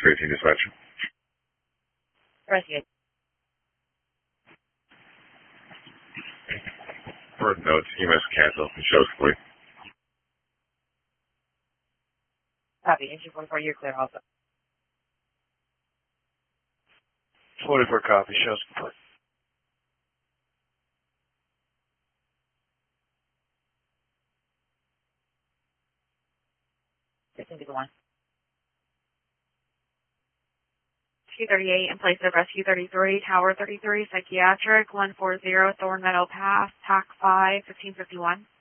18 dispatch. Rescue. For notes, EMS cancel. Shows complete. Copy. Engine 44, you're clear also. 44 copy. Shows complete. Rescue 1. 238 in place of Rescue 33, Tower 33, Psychiatric, 140 Thorn Meadow Pass, TAC 5, 1551.